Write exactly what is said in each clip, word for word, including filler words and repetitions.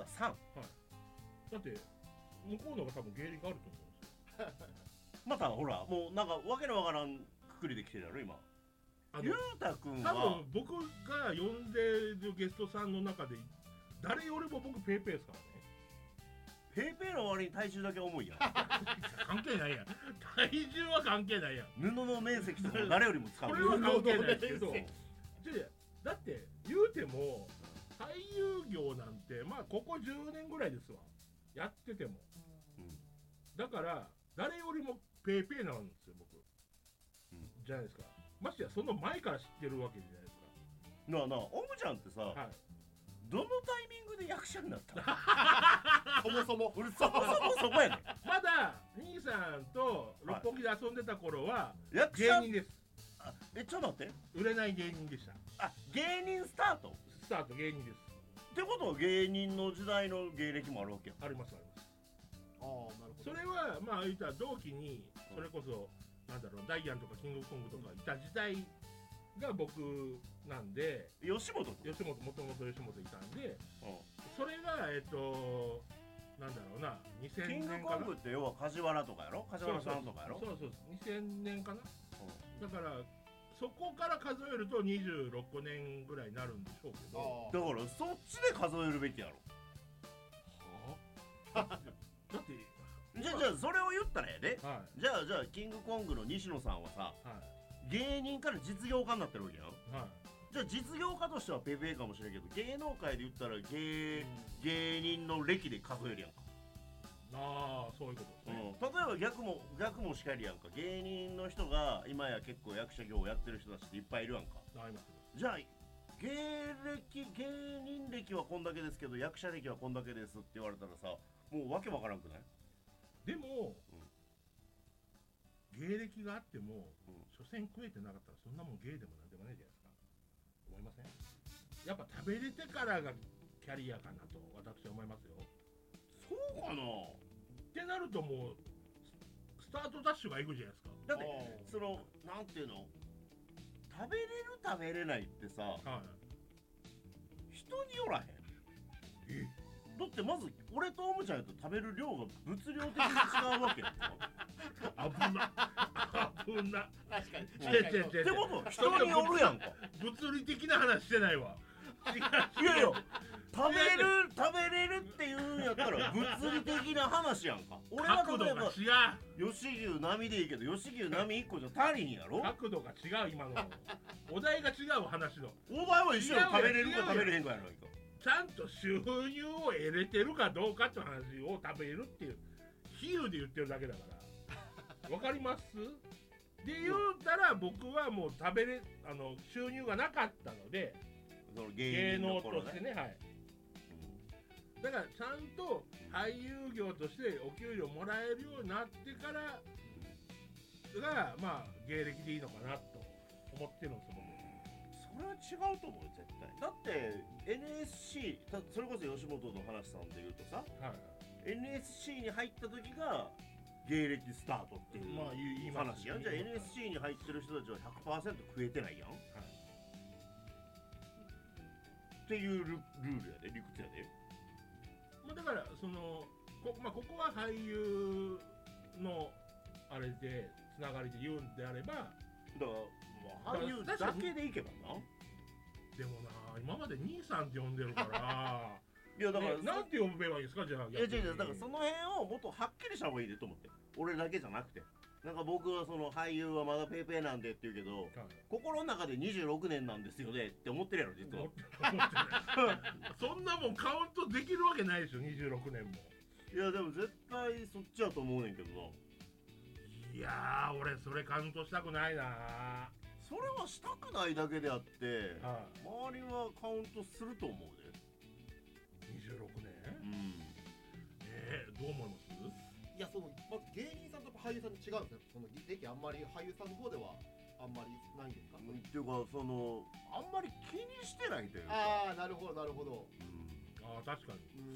たさん、はい、 だって向こうのが多分芸歴あると思うんですよまたほらもうなんかわけのわからんくくりで来てるやろ今。ゆうたくんは多分僕が呼んでるゲストさんの中で誰よりも僕ペイペイですからね。 ペイペイの割に体重だけ重いやん関係ないやん、体重は関係ないやん。 布の面積とかも誰よりも使うこれは関係ないですけどだって言うても俳優業なんてまあここじゅうねんぐらいですわ、やってても、うん、だから誰よりもペイペイなんですよ僕、うん、じゃないですか。ましてやその前から知ってるわけじゃないですか。 なあなあオムちゃんってさ、はい、どのタイミングで役者になったのそもそも俺そもそもそこやねんまだ兄さんと六本木で遊んでた頃は芸人です。 あえちょっと待って、 売れない芸人でした。 あ芸人スタートスタート芸人です。 ってことは芸人の時代の芸歴もあるわけや。 ありますあります。 ああなるほど。 それはまあ言ったら同期にそれこそ、うん、なんだろうダイアンとかキングコングとかいた時代が僕なんで、 吉本吉本もともと吉本いたんで、うん、それがえっとなんだろうなにせんねんかな。 キングコングって要は梶原とかやろ、梶原さんとかやろ。 そうそうそうにせんねんかな、うん、だからそこから数えるとにじゅうろくねんぐらいになるんでしょうけど、 だからそっちで数えるべきやろ。 はあだってじゃあじゃあそれを言ったらやで、 はい、 じゃあじゃあキングコングの西野さんはさ、はい、芸人から実業家になってるわけやん、はい、じゃあ実業家としてはペイペイかもしれんけど芸能界で言ったら 芸,、うん、芸人の歴で数えるやんか。 ああそういうことですね、 うん、例えば逆も逆もしかりやんか。芸人の人が今や結構役者業をやってる人たちっていっぱいいるやんか。 あります。じゃあ芸歴芸人歴はこんだけですけど役者歴はこんだけですって言われたらさもうわけわからんくない？ でも、うん、芸歴があっても、うん、所詮食えてなかったらそんなもん芸でもなんでもないじゃないですか。思いません？やっぱ食べれてからがキャリアかなと私は思いますよ。 そうかなってなるともうスタートダッシュがいくじゃないですか。 だってそのなんていうの食べれる食べれないってさ、はい、人によらへん。えだってまず俺とオムちゃんやと食べる量が物量的に違うわけやんか危な危な確かにってこと人によるやんか物理的な話してないわいやいや食べる食べれるっていうんやったら物理的な話やんか。 俺は角度が違う吉牛並みでいいけど吉牛並みいっこじゃ足りんやろ。 角度が違う今のお題が違う話のお題は一緒に食べれるか食べれへんかやないか。 ちゃんと収入を得れてるかどうかって話を食べるっていう比喩で言ってるだけだからわかります？で言うたら僕はもう食べれあの収入がなかったのでその 芸, 芸能としてね、はい、うん、だからちゃんと俳優業としてお給料もらえるようになってからがまあ芸歴でいいのかなと思ってるんですよ。 それは違うと思うよ絶対。だって エヌエスシー それこそ吉本の話さんで言うとさ、はい、エヌエスシー に入った時が芸歴スタートっていう、まあ、言い話やん。じゃあ エヌエスシー に入ってる人たちは ひゃくパーセント 食えてないやん、はい、っていうル, ルールやで理屈やで、 まあ、だからその こ,、まあ、ここは俳優のあれでつながりで言うんであればだから俳優だけでいけばな。 でもな今まで兄さんって呼んでるからいやだから、ね、 なんて呼べばいいですかじゃあ。 いや違う違うだからその辺をもっとはっきりした方がいいでと思って。俺だけじゃなくてなんか僕はその俳優はまだペイペイなんでって言うけど、はい、心の中でにじゅうろくねんなんですよねって思ってるやろ実は。 そんなもんカウントできるわけないでしょにじゅうろくねんも。 いやでも絶対そっちやと思うねんけどな。 いやー俺それカウントしたくないな。 それはしたくないだけであって、 はい、 周りはカウントすると思うで。 にじゅうろくねん、うん、えー、どう思います？ いやその、ま、芸人さんと俳優さんって違うんですね。その歴あんまり俳優さんの方ではあんまりないんですか？ っていうかそのあんまり気にしてないというか。 ああなるほどなるほど、 うん、ああ確かに、うん、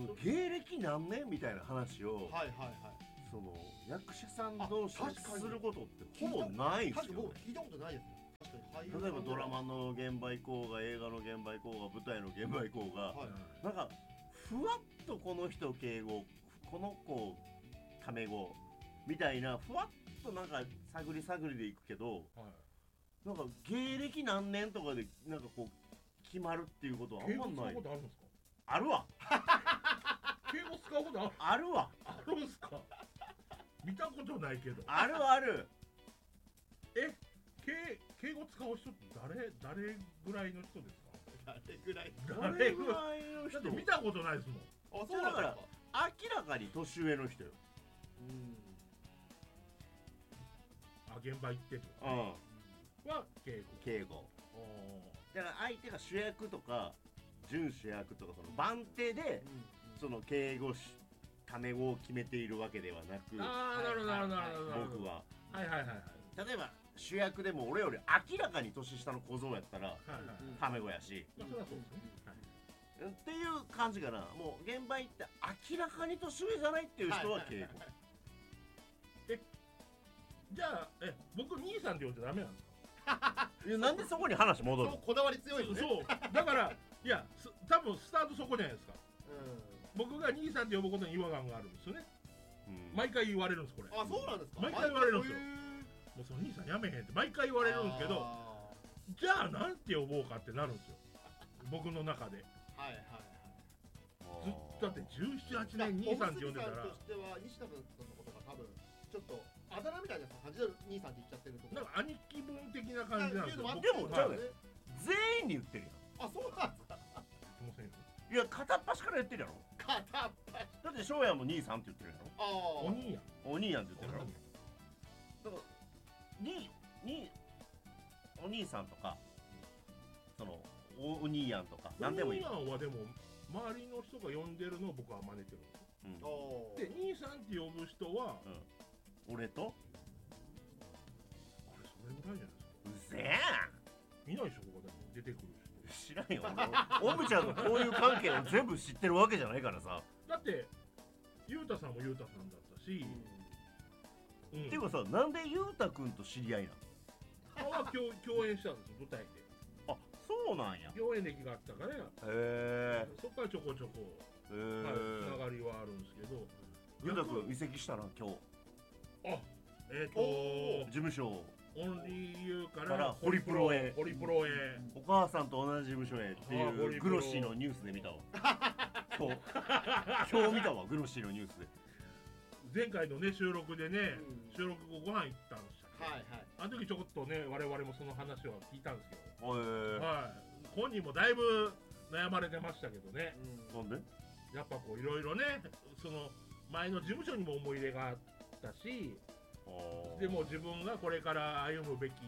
その芸歴何年みたいな話を、 はいはいはい、 その役者さん同士ですることってほぼないんですよね。 聞いたことないですね。 例えばドラマの現場行こうが映画の現場行こうが舞台の現場行こうが、はい、なんかふわっとこの人敬語この子タメ語みたいなふわっとなんか探り探りでいくけど、はい、なんか芸歴何年とかでなんかこう決まるっていうことはあんまない。 敬語使うことあるんですか？ あるわ敬語使うことある？ あるわ。 あるんすか？見たことないけど。 あるある。 え、敬敬語使う人って誰誰ぐらいの人ですか？ 誰ぐらい？ 誰ぐらいの人？ だって見たことないですもん。 あ、そうだから。 明らかに年上の人よ。うん。 あ、現場行ってとか。うん。は敬語。 敬語。だから相手が主役とか準主役とかその番手で、うん、その敬語タメ語を決めているわけではなく。 ああ、なるほどなるほどなるほど。 僕は。 はいはいはいはい。 例えば主役でも俺より明らかに年下の小僧やったら、はいはい、タメ語やし。 まあそれはそうですね。 っていう感じかな。もう現場行って明らかに年上じゃないっていう人は敬語。 え、じゃあえ僕兄さんって呼んじゃダメなんですか？ いやなんでそこに話戻る？ そうこだわり強いですね。 そうだからいや多分スタートそこじゃないですか。うん、僕が兄さんって呼ぶことに違和感があるんですよね。うん、毎回言われるんですこれ。 あ、そうなんですか？ 毎回言われるんですよ。もうその兄さんやめへんって毎回言われるんですけど、じゃあなんて呼ぼうかってなるんですよ。僕の中で。はいはいはい。ずっとだってじゅうなな、はちねん兄さんって呼んでたら。 としては西田君のことが多分ちょっとあだ名みたいな感じで兄さんって言っちゃってるとこ。 なんか兄貴分的な感じなんですよ。 でもちゃうね。全員に言ってるやん。 あ、そうなんですか。 いや片っ端から言ってるやろ。 片っ端。 だって翔也も兄さんって言ってるやろ。 ああ。お兄やん。 お兄やんって言ってるやろ。だからににお兄さんとかそのおお兄やんとか何でもいい。 お兄やんはでも周りの人が呼んでるのを僕は真似てるんですよ。うん、で兄さんって呼ぶ人は、 うん、俺とあれそれぐらいじゃないですか。 うせえ。 いないでしょここでも出てくる人。知らんよ。おむちゃんのこういう関係を全部知ってるわけじゃないからさ。 だってゆうたさんもゆうたさんだったし。 うんうん、っていうかさ、なんでゆうたくんと知り合いなの？は共共演したんですよ舞台で。 あ、そうなんや。 共演歴があったから。へえ。 そっからちょこちょこ。へえ。はい、つながりはあるんですけど。 ゆうたくん移籍したな今日。 あ、えっと事務所。 オンリーユーからホリプロへ。 ホリプロへ。 お母さんと同じ事務所へっていうグロッシーのニュースで見たわ。今日今日見たわグロッシーのニュースで。 前回のね収録でね、うん、収録後ご飯行ったんですよ。 はいはい。 あの時ちょこっとね我々もその話は聞いたんですけど。 へえ。 はい。本人もだいぶ悩まれてましたけどね。 うん、なんで？ やっぱこういろいろねその前の事務所にも思い入れがあったし、でも自分がこれから歩むべき、うん、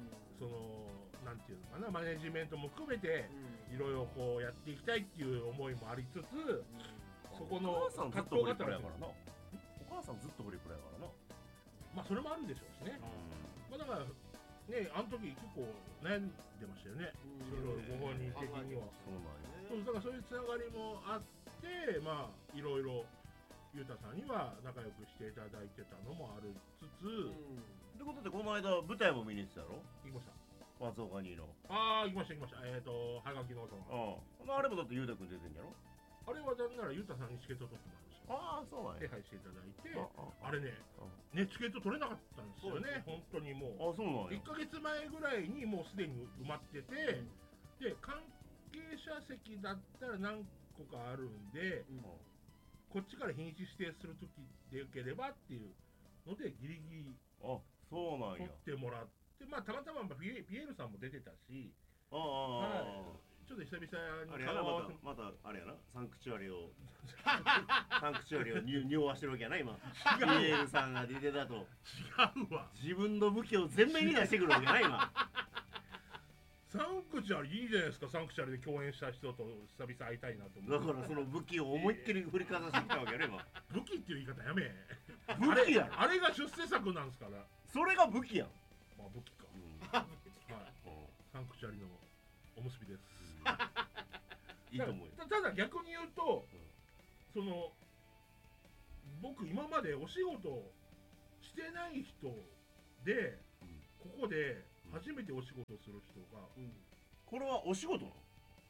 そのなんていうのかなマネジメントも含めていろいろこうやっていきたいっていう思いもありつつ、うん、そこの葛藤があったからな。 お母さんずっとホリプロやからな。 まあそれもあるんでしょうしね。まあだからねあの時結構悩んでましたよね。いろいろご本人的には。 そうなんや。 そうだからそういうつながりもあってまあいろいろゆうたさんには仲良くしていただいてたのもあるつつ。 ってことでこの間舞台も見に行ってたやろ？ 行きました。 松岡兄の。 ああ行きました行きました。えっとはがきの王様。 ああ。あれもだってゆうたくん出てんやろ？ あれはなんならゆうたさんにチケット取ってもらいました。 ああそうなんや。 手配していただいて、あれね、ねチケット取れなかったんですよね。本当にもう。 あそうなんや。 いっかげつまえぐらいにもうすでに埋まってて、で関係者席だったら何個かあるんで、こっちから日にち指定するときでよければっていうのでギリギリあそうなんや。 取ってもらって、まあたまたまピエールさんも出てたし、 ああ。 ちょっと久々にあれやなまたまたあれやなサンクチュアリをサンクチュアリを匂わしてるわけやな今。ピエールさんが出てたと。 違うわ。 自分の武器を全面に出してくるわけやな今。 サンクチュアリいいじゃないですか。サンクチュアリで共演した人と久々会いたいなと思う。だからその武器を思いっきり振りかざしてきたわけやね今。 武器っていう言い方やめ。 武器やろ。 あれが出世作なんですから。 それが武器やん。 まあ武器か。はい。サンクチュアリのおむすびです。 いいと思うよ。 ただ逆に言うと、その僕今までお仕事してない人で、ここで初めてお仕事する人が、 これはお仕事なの？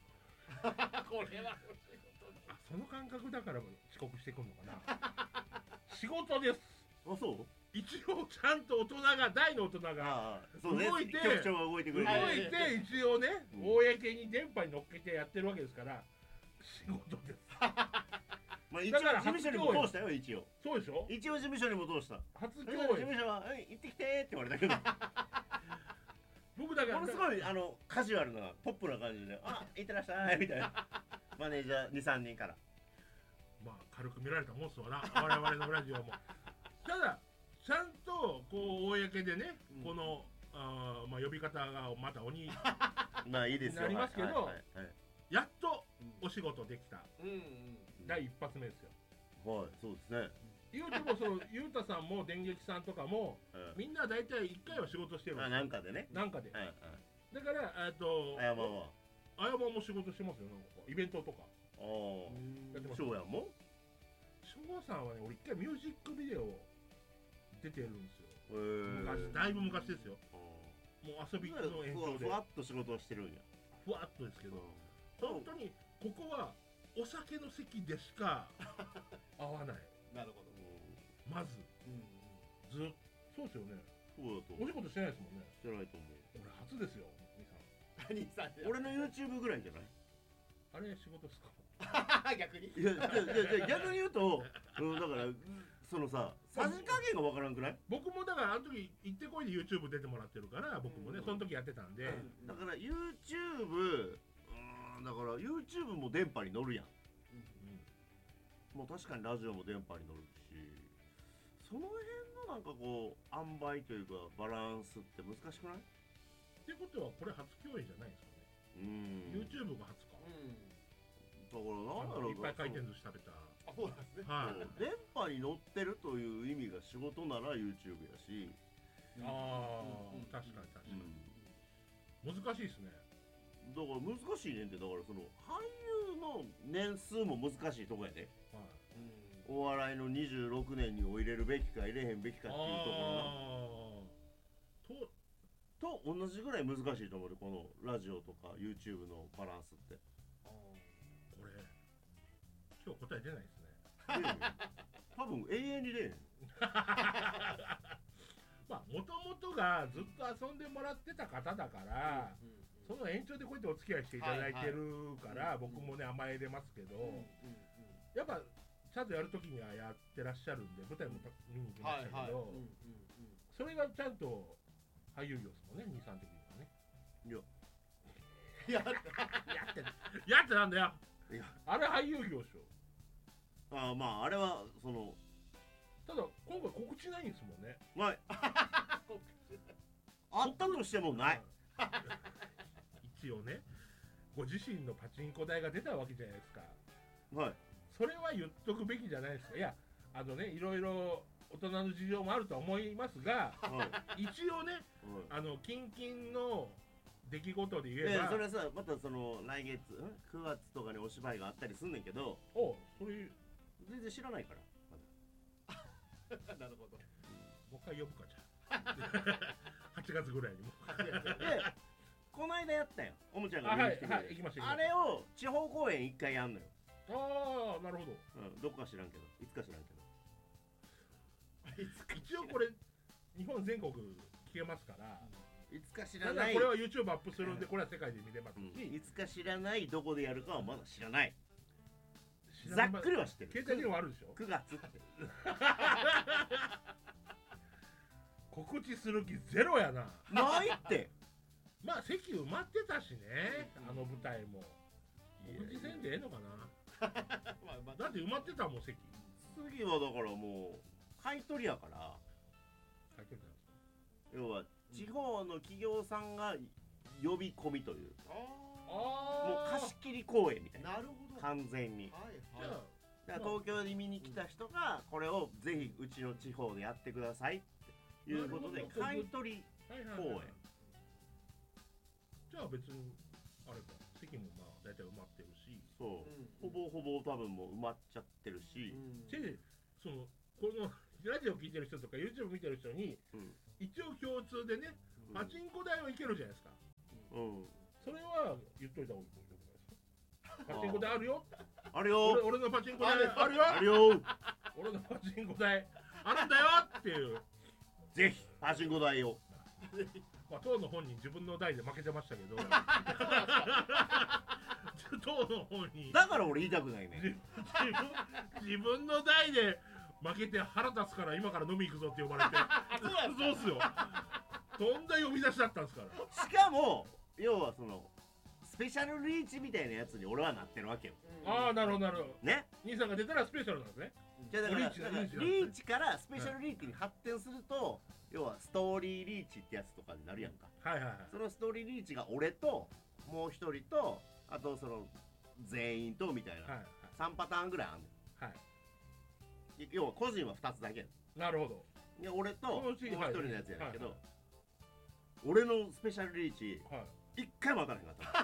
これはあ、その感覚だから遅刻してくるのかな。仕事です。 あ、そう。 一応ちゃんと大人が大の大人が動いて、 局長が動いてくれて動いて一応ね、うん、公に電波に乗っけてやってるわけですから仕事です。 まあ一応事務所にも通したよ一応。 そうでしょ。 一応事務所にも通した。 初共演。 事務所は「行ってきて」って言われたけど。 僕だからものすごいあのカジュアルなポップな感じで「あ、行ってらっしゃい」みたいなマネージャーにさんにんから。 まあ軽く見られたもんすわな我々のラジオも。ただちゃんとこう公でね、うん、このあ、まあ、呼び方がまた鬼まあいいですよなりますけど、やっとお仕事できた、うんうん、第一発目ですよ。 はい、そうですね。 言うてもそのゆうたさんも電撃さんとかも、うん、みんな大体いっかいは仕事してるんですよ。 なんかでね。 なんかで。 うんうん、 だからえっとあやまはあやまも仕事してますよ。なんかイベントとか。ああ。やってます。翔やも？ 翔さんはね、俺一回ミュージックビデオ出てるんですよ。昔、だいぶ昔ですよ。もう遊びの延長でふわっと仕事をしてるんや。 ふわっとですけど、本当にここはお酒の席でしか合わない。 なるほど。 まず、ずっとそうですよね。 そうだと。 お仕事してないですもんね。 してないと思う。 俺初ですよ、 兄さん。 俺の YouTube ぐらいじゃない？ あれ仕事っすか？ 逆に？ いやいやいや逆に言うと、うん、だから。そのさ、さじ加減がわからんくない？ 僕もだからあの時行ってこいで YouTube 出てもらってるから僕もね、うん、その時やってたんで、 うん、だから YouTube、うん、だから YouTube も電波に乗るやん、うん、もう確かにラジオも電波に乗るし、その辺のなんかこう塩梅というかバランスって難しくない？ ってことはこれ初共演じゃないですかね。うん、YouTube が初か。うん、 だからなんだろう、 いっぱい回転寿司食べた。 あ、そうなんですね。 はい。 電波に乗ってるという意味が仕事なら YouTube やし。 ああ、うん、確かに確かに、うん。難しいですね。 だから難しいねんって、だからその俳優の年数も難しいとこやで。はい。うん、お笑いのにじゅうろくねんにを入れるべきか入れへんべきかっていうところな。と、と同じぐらい難しいと思うで、このラジオとか YouTube のバランスって。 これ今日答え出ないですね。 多分永遠に出へん。 まあもともとがずっと遊んでもらってた方だから、うんうんうん、その延長でこうやってお付き合いしていただいてるから、はいはい、僕もね甘えれますけど、うんうんうん、やっぱちゃんとやるときにはやってらっしゃるんで舞台も見に行きましたけど、それがちゃんと俳優業ですもんね、兄さん的にはね。 いややってやってなんだよ。いやあれ俳優業でしょ。 ああ、まああれはそのただ今回告知ないんですもんね。 ないあったとしてもない。 一応ね、ご自身のパチンコ台が出たわけじゃないですか。 はい。 それは言っとくべきじゃないですか。いや、あのね、いろいろ大人の事情もあると思いますが、はい、一応ね、はい、あの近々の出来事で言えば、 それはさ、またその来月くがつとかにお芝居があったりすんねんけど、 おそれ全然知らないから。 なるほど。 もう一回呼ぶかじゃあ。はちがつぐらいにも。 で、この間やったよ。おもちゃんが見に来てくれて、はいはい、行きました。あれを地方公演一回やんのよ。 ああ、なるほど。 うん、どこか知らんけど、いつか知らんけど。一応これ日本全国聞けますから。 いつか知らない。 これは YouTube アップするんで、これは世界で見れますし、うん、 いつか知らないどこでやるかはまだ知らない。ざっくりは知ってる。 携帯電話あるでしょ。 くがつって。 告知する気ゼロやな。 ないって。 まあ席埋まってたしね、あの舞台も。告知せんでええのかな。だって埋まってたもん席。 次はだからもう買い取りやから。 買い取りなんですか。 要は地方の企業さんが呼び込みという。もう貸し切り公演みたいな。 なるほど。 完全に。 はいはい。 だから東京に見に来た人がこれをぜひうちの地方でやってくださいっていうことで買い取り公演。 じゃあ別にあれか、席もまあ大体埋まってるし、 そう、うん、ほぼほぼ多分もう埋まっちゃってるし、 うん、でそのこのラジオ聞いてる人とか YouTube 見てる人に、うん、一応共通でね、パチンコ台はいけるじゃないですか。うん。それは言っといた方がいいと思います。 パチンコ台あるよ。 あるよ。 俺俺のパチンコ台あるよ。 あるよ。 俺のパチンコ台あるんだよっていう。 ぜひパチンコ台を。 まあ当の本人自分の台で負けてましたけど。当の本人。 だから俺言いたくないね。 自分自分の台で負けて腹立つから今から飲み行くぞって呼ばれて。そうっすよ。とんだ呼び出しだったんですから。 しかも要はそのスペシャルリーチみたいなやつに俺はなってるわけよ。 ああなるほどなるほど。 ね。 兄さんが出たらスペシャルなんですね。 じゃあだからリーチからスペシャルリーチに発展すると、要はストーリーリーチってやつとかになるやんか。 はいはいはい。 そのストーリーリーチが俺ともう一人とあとその全員とみたいなさんパターンぐらいあんねん。はい。要は個人はふたつだけやん。 なるほど。 で俺ともう一人のやつやねんけど、俺のスペシャルリーチ一回も当たらへんかった。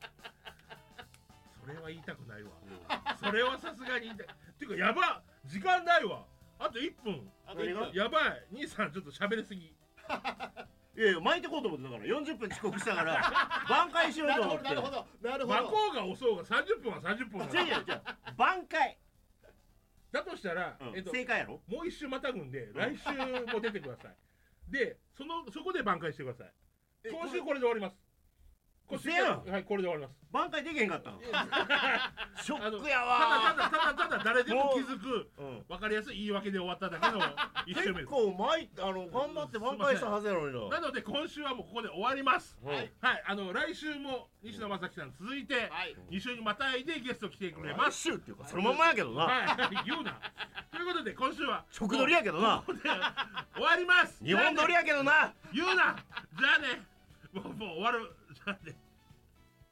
それは言いたくないわ。それはさすがに言いたい。っていうかやば時間ないわ。あといっぷん。やばい。兄さんちょっと喋りすぎ。 いやいや巻いてこうと思ってだからよんじゅっぷん遅刻したから挽回しようと思って。 なるほどなるほど。 巻こうが遅うがさんじゅっぷんはさんじゅっぷんだ。 違う違う違う。挽回。 だとしたら、 うん、えっと、正解やろ。 もう一周またぐんで、来週も出てください。で、そのそこで挽回してください。今週これで終わります。 今週やん。 はい、これで終わります。 挽回できへんかったの。ショックやわ。ただただただただ誰でも気づく分かりやすい言い訳で終わっただけの一周目です。 結構前あの頑張って挽回したはずやのにな。なので今週はもうここで終わります。はい。はい、あの来週も西野正樹さん続いてに週にまたいでゲスト来てくれます。 週っていうかそのまんまやけどな。 はい。言うな。ということで今週は直撮りやけどな。 終わります。 日本撮りやけどな。 言うな。じゃあね。もうもう終わる。じゃあね。